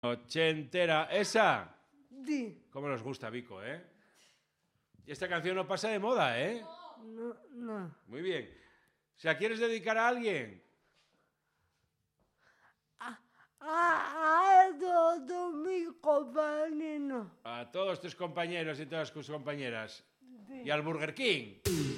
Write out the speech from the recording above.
Ochentera. ¿Esa? Sí. ¿Cómo nos gusta, Vico, eh? Y esta canción no pasa de moda, ¿eh? No. Muy bien. ¿Se la quieres dedicar a alguien? A todos mis compañeros. A todos tus compañeros y todas tus compañeras. Sí. Y al Burger King.